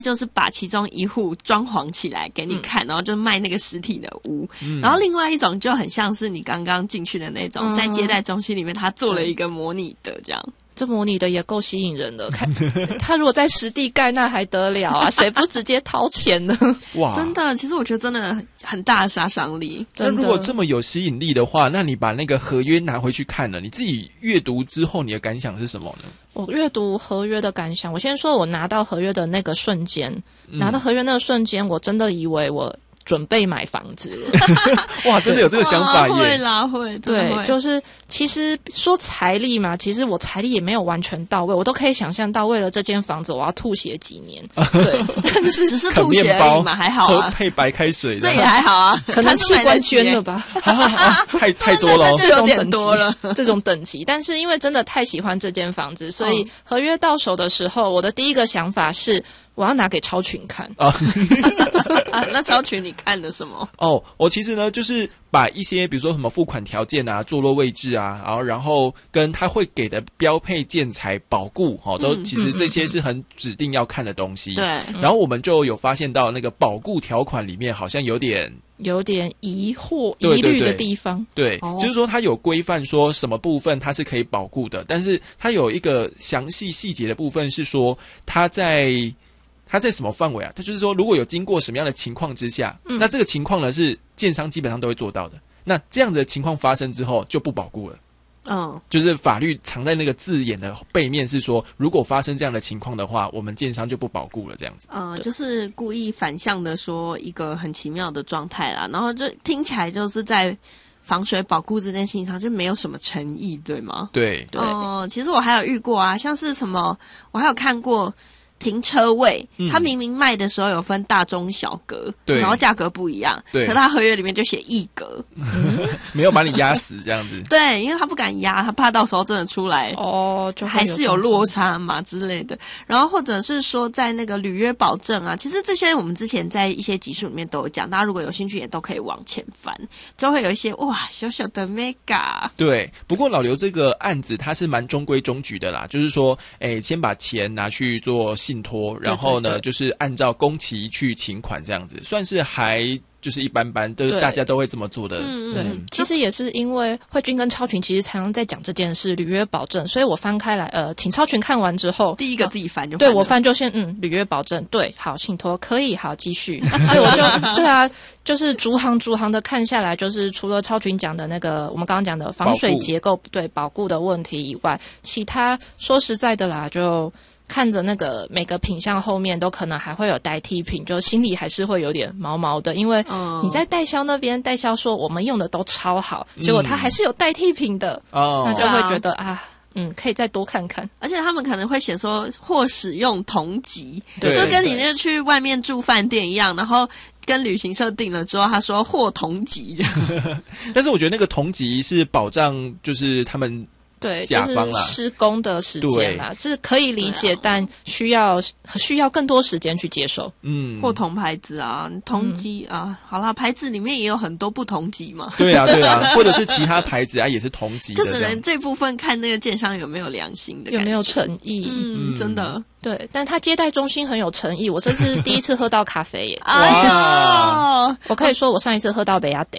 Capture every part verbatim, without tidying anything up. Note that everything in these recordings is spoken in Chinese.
就是把其中一户装潢起来给你看，嗯、然后就卖那个实体的屋、嗯。然后另外一种就很像是你刚刚进去的那种，嗯、在接待中心里面，他做了一个模拟的这样。 这模拟的也够吸引人的，看他如果在实地盖，那还得了啊？谁不直接掏钱呢？ 哇，真的，其实我觉得真的很大的杀伤力。 那如果这么有吸引力的话，那你把那个合约拿回去看了，你自己阅读之后，你的感想是什么呢？ 我阅读合约的感想，我先说我拿到合约的那个瞬间，嗯、拿到合约那个瞬间，我真的以为我准备买房子哇，真的有这个想法耶！ 会啦，会， 对，就是其实说财力嘛，其实我财力也没有完全到位，我都可以想象到为了这间房子我要吐血几年，对，但是只是吐血而已嘛，还好啊， 配白开水的， 那也还好啊， 可能器官捐了吧， 啊啊、太太多了， 这种等级，这种等级，但是因为真的太喜欢这间房子，所以合约到手的时候，我的第一个想法是。我要拿给超群看啊！ 那超群你看了什么？ 哦，我其实呢，就是把一些比如说什么付款条件啊、坐落位置啊，然后然后跟他会给的标配建材保固，哈、哦，都其实这些是很指定要看的东西。 对、 嗯，然后我们就有发现到那个保固条款里面好像有点。 有点疑惑、疑虑的地方， 对，对对 oh. 就是说它有规范说什么部分它是可以保固的，但是它有一个详细细节的部分是说它在它在什么范围啊？它就是说如果有经过什么样的情况之下，嗯、那这个情况呢是建商基本上都会做到的。那这样的情况发生之后就不保固了。嗯，就是法律藏在那个字眼的背面是说，如果发生这样的情况的话，我们建商就不保固了，这样子。 嗯，就是故意反向的说一个很奇妙的状态啦，然后就听起来就是在防水保固这件事情上就没有什么诚意，对吗？ 对对。哦、呃，其实我还有遇过啊，像是什么，我还有看过。停车位，他明明卖的时候有分大中小格，对，然后价格不一样，对，可他合约里面就写一格， 嗯、没有把你压死这样子。 对，因为他不敢压，他怕到时候真的出来哦，就还是有落差嘛之类的。然后或者是说在那个履约保证啊，其实这些我们之前在一些集数里面都有讲，大家如果有兴趣也都可以往前翻，就会有一些哇小小的 mega。 对，不过老刘这个案子他是蛮中规中矩的啦，就是说，哎，先把钱拿去做。信托，然后呢，对对对就是按照工期去请款，这样子算是还就是一般般，就是大家都会这么做的。 嗯对，嗯其实也是因为慧君跟超群其实常常在讲这件事，履约保证，所以我翻开来，呃，请超群看完之后， 第一个自己翻就翻对我翻就先嗯，履约保证对，好，信托可以，好，继续，所以我就对啊，就是逐行逐行的看下来，就是除了超群讲的那个我们刚刚讲的防水结构对保固的问题以外，其他说实在的啦，就。看着那个每个品项后面都可能还会有代替品，就心里还是会有点毛毛的，因为你在代销那边，代销说我们用的都超好，嗯、结果他还是有代替品的，哦、那就会觉得啊。嗯，可以再多看看， 而且他们可能会写说或使用同级，就跟你那去外面住饭店一样，然后跟旅行社订了之后，他说或同级这样。 但是我觉得那个同级是保障，就是他们。 对，就是施工的时间啦，是可以理解，但需要需要更多时间去接受。 嗯，或同牌子啊，同级、嗯、啊，好啦，牌子里面也有很多不同级嘛。 对啊，对啊，或者是其他牌子啊，也是同级的， 就只能这部分看那个建商有没有良心的感觉， 有没有诚意。 嗯，真的。 对，但他接待中心很有诚意，我这是第一次喝到咖啡耶。 哎呀， 我可以说我上一次喝到贝亚德。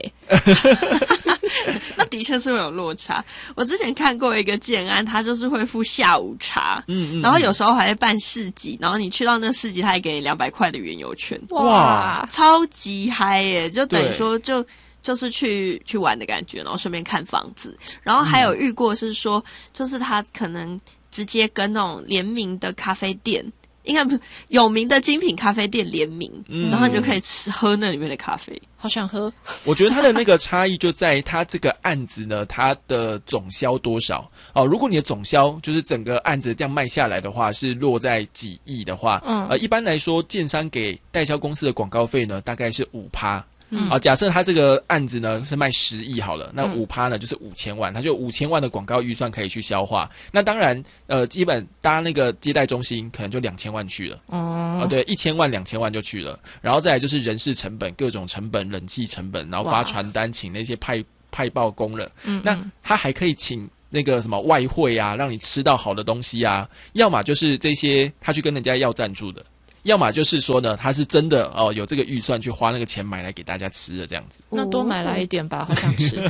那的确是会有落差。我之前看过一个建案，他就是会付下午茶，嗯嗯，然后有时候还会办市集，然后你去到那个市集，他还给你两百块的原油券，哇，超级嗨耶！就等于说就就是去去玩的感觉，然后顺便看房子。然后还有遇过是说，嗯、就是他可能直接跟那种联名的咖啡店。应该不有名的精品咖啡店联名，嗯、然后你就可以吃喝那里面的咖啡， 好想喝。 我觉得它的那个差异就在它这个案子呢，它的总销多少哦？如果你的总销就是整个案子这样卖下来的话，是落在几亿的话，嗯，呃，一般来说，建商给代销公司的广告费呢，大概是五趴。嗯，好，假设他这个案子呢是卖十亿好了，那五趴呢就是五千万，他就五千万的广告预算可以去消化。那当然，呃，基本搭那个接待中心可能就两千万去了，哦、呃，对，一千万两千万就去了，然后再来就是人事成本、各种成本、冷气成本，然后发传单，请那些派派报工人，嗯，那他还可以请。那个什么外汇啊，让你吃到好的东西啊，要么就是这些他去跟人家要赞助的。 要么就是说呢，他是真的哦有这个预算去花那个钱买来给大家吃的这样子。 那多买来一点吧，好想吃。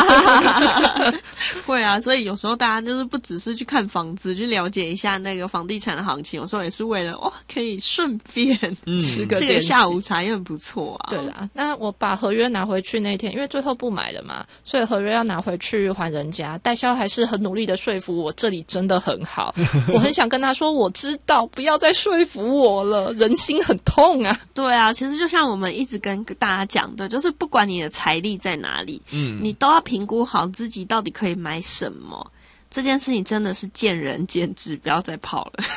会啊，所以有时候大家就是不只是去看房子，去了解一下那个房地产的行情，有时候也是为了哇，可以顺便嗯吃个这个下午茶也很不错啊。 对啦，那我把合约拿回去那天，因为最后不买了嘛，所以合约要拿回去还人家。代销还是很努力的说服我，这里真的很好。我很想跟他说，我知道，不要再说服我了，人心很痛啊。 对啊，其实就像我们一直跟大家讲的，就是不管你的财力在哪里，嗯，你都要评估好自己到底可以买什么。这件事情真的是见仁见智，不要再跑了。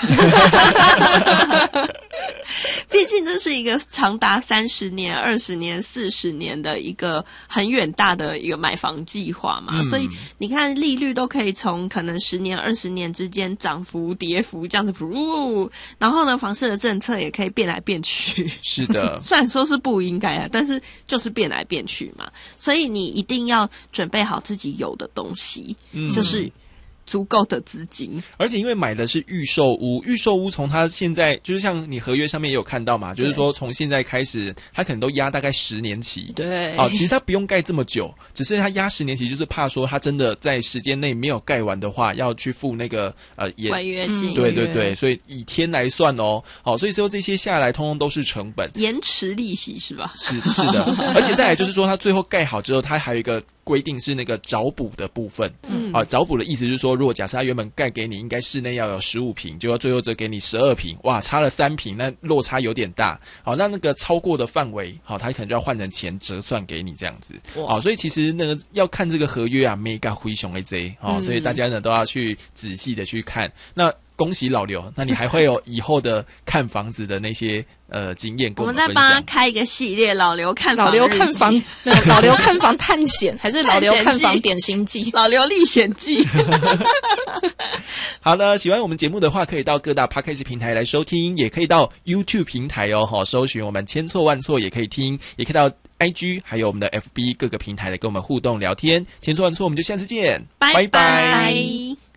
毕竟这是一个长达三十年、二十年、四十年的一个很远大的一个买房计划嘛，嗯、所以你看利率都可以从可能十年、二十年之间涨幅、跌幅这样子，然后呢，房市的政策也可以变来变去。 是的， 虽然说是不应该啊，但是就是变来变去嘛，所以你一定要准备好自己有的东西，嗯、就是足够的资金。 而且因为买的是预售屋，预售屋从它现在就是像你合约上面也有看到嘛，就是说从现在开始它可能都压大概十年期。 对， 哦，其实它不用盖这么久，只是它压十年期就是怕说它真的在时间内没有盖完的话，要去付那个呃违约金。 对对对，所以以天来算哦。好、哦，所以说这些下来通通都是成本， 延迟利息是吧？ 是是的，而且再来就是说它最后盖好之后，它还有一个规定是那个找补的部分。嗯，啊，找补的意思就是说，如果假设他原本盖给你应该室内要有十五坪，结果最后只给你十二坪，哇，差了三坪，那落差有点大。好，那那个超过的范围，好，他可能就要换成钱折算给你这样子。好，所以其实那个要看这个合约啊 ，mega 灰熊 A J， 好，所以大家呢都要去仔细的去看。那恭喜老刘，那你还会有以后的看房子的那些呃经验跟我们分享。 我们再帮他开一个系列，老刘看房， 老刘看房，老刘看房探险，还是老刘看房点心记， 老刘历险记。 好了，喜欢我们节目的话，可以到各大 Podcast 平台来收听，也可以到 YouTube 平台哦，哈，搜寻我们千错万错也可以听，也可以到 I G 还有我们的 F B 各个平台来跟我们互动聊天。千错万错，我们就下次见， 拜拜。